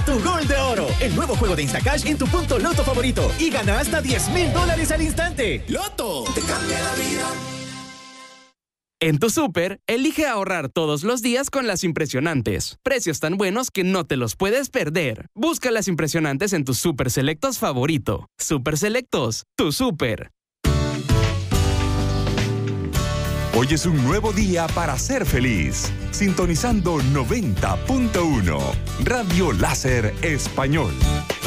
tu gol de oro. El nuevo juego de Instacash en tu punto Loto favorito. Y gana hasta $10,000 al instante. ¡Loto! Te cambia la vida. En tu súper, elige ahorrar todos los días con las impresionantes. Precios tan buenos que no te los puedes perder. Busca las impresionantes en tu Super Selectos favorito. Super Selectos, tu súper. Hoy es un nuevo día para ser feliz. Sintonizando 90.1 Radio Láser Español.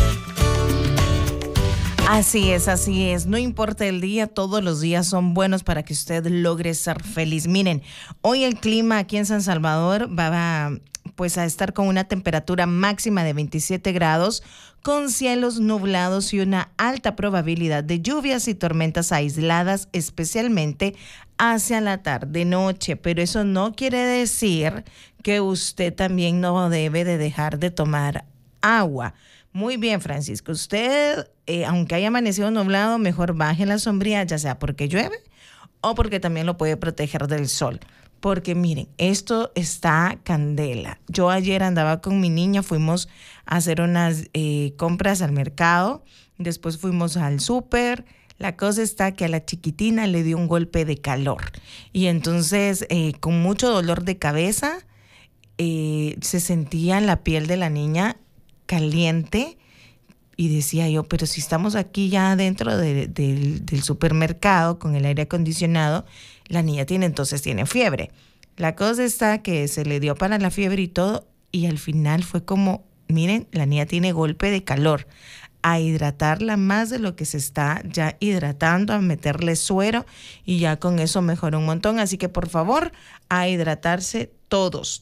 Así es. No importa el día, todos los días son buenos para que usted logre ser feliz. Miren, hoy el clima aquí en San Salvador va a estar con una temperatura máxima de 27 grados, con cielos nublados y una alta probabilidad de lluvias y tormentas aisladas, especialmente hacia la tarde-noche. Pero eso no quiere decir que usted también no debe de dejar de tomar agua. Muy bien, Francisco. Usted, aunque haya amanecido nublado, mejor baje la sombría, ya sea porque llueve o porque también lo puede proteger del sol. Porque miren, esto está candela. Yo ayer andaba con mi niña, fuimos a hacer unas compras al mercado, después fuimos al súper. La cosa está que a la chiquitina le dio un golpe de calor. Y entonces, con mucho dolor de cabeza, se sentía en la piel de la niña caliente, y decía yo, pero si estamos aquí ya dentro del supermercado con el aire acondicionado, la niña tiene fiebre. La cosa está que se le dio para la fiebre y todo, y al final fue como, miren, la niña tiene golpe de calor. A hidratarla más de lo que se está ya hidratando, a meterle suero, y ya con eso mejoró un montón. Así que por favor, a hidratarse todos.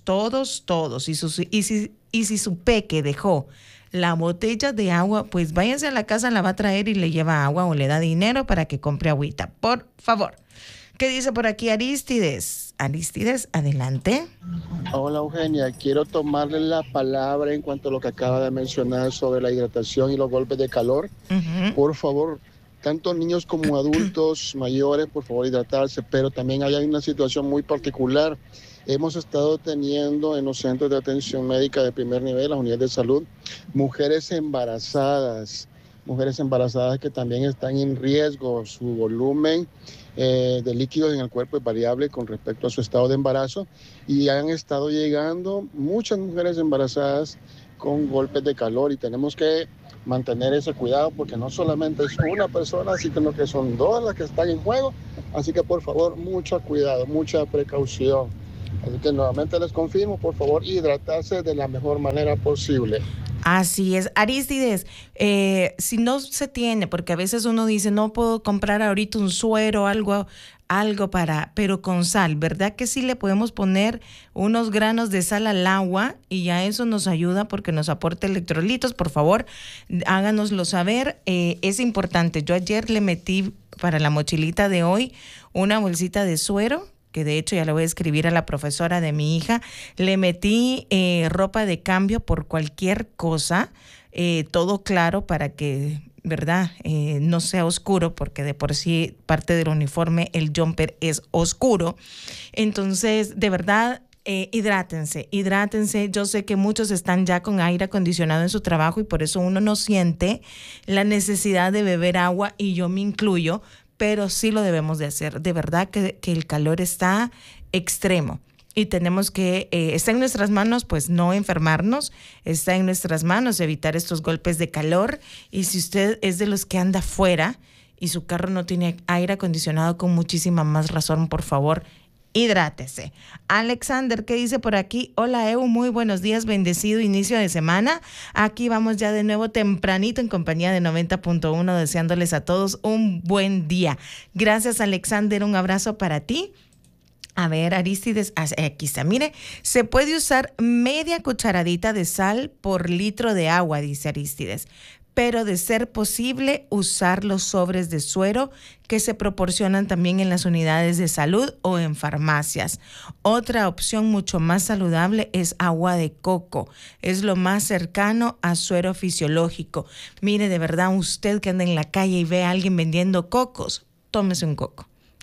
Y si su peque dejó la botella de agua, pues váyase a la casa, la va a traer y le lleva agua o le da dinero para que compre agüita, por favor. ¿Qué dice por aquí Aristides? Aristides, adelante. Hola Eugenia, quiero tomarle la palabra en cuanto a lo que acaba de mencionar sobre la hidratación y los golpes de calor. Por favor, tanto niños como adultos mayores, por favor hidratarse, pero también hay una situación muy particular. Hemos estado teniendo en los centros de atención médica de primer nivel, las unidades de salud, mujeres embarazadas que también están en riesgo. Su volumen de líquidos en el cuerpo es variable con respecto a su estado de embarazo, y han estado llegando muchas mujeres embarazadas con golpes de calor, y tenemos que mantener ese cuidado porque no solamente es una persona, sino que son dos las que están en juego. Así que por favor, mucho cuidado, mucha precaución. Así que nuevamente les confirmo, por favor, hidratarse de la mejor manera posible. Así es. Aristides, si no se tiene, porque a veces uno dice, no puedo comprar ahorita un suero, algo pero con sal, ¿verdad que sí le podemos poner unos granos de sal al agua y ya eso nos ayuda porque nos aporta electrolitos? Por favor, háganoslo saber. Es importante. Yo ayer le metí para la mochilita de hoy una bolsita de suero, que de hecho ya le voy a escribir a la profesora de mi hija. Le metí ropa de cambio por cualquier cosa, todo claro para que, ¿verdad? No sea oscuro, porque de por sí parte del uniforme, el jumper es oscuro. Entonces, de verdad, hidrátense. Yo sé que muchos están ya con aire acondicionado en su trabajo y por eso uno no siente la necesidad de beber agua, y yo me incluyo, pero sí lo debemos de hacer. De verdad que el calor está extremo y tenemos que, está en nuestras manos pues no enfermarnos, está en nuestras manos evitar estos golpes de calor. Y si usted es de los que anda afuera y su carro no tiene aire acondicionado, con muchísima más razón, por favor, hidrátese. Alexander, ¿qué dice por aquí? Hola, Eu, muy buenos días, bendecido inicio de semana. Aquí vamos ya de nuevo tempranito en compañía de 90.1, deseándoles a todos un buen día. Gracias, Alexander, un abrazo para ti. A ver, Aristides, aquí está, mire, se puede usar media cucharadita de sal por litro de agua, dice Aristides, pero de ser posible usar los sobres de suero que se proporcionan también en las unidades de salud o en farmacias. Otra opción mucho más saludable es agua de coco. Es lo más cercano a suero fisiológico. Mire, de verdad, usted que anda en la calle y ve a alguien vendiendo cocos, tómese un coco.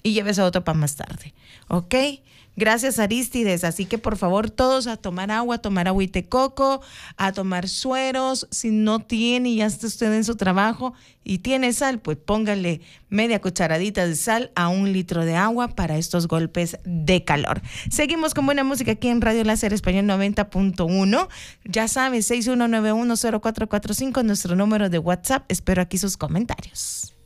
y llévese otro para más tarde, ¿ok? Gracias, Arístides. Así que por favor todos a tomar agua, a tomar agüita de coco, a tomar sueros. Si no tiene y ya está usted en su trabajo y tiene sal, pues póngale media cucharadita de sal a 1 litro de agua para estos golpes de calor. Seguimos con buena música aquí en Radio Láser Español 90.1. Ya sabes, 61910445, nuestro número de WhatsApp. Espero aquí sus comentarios.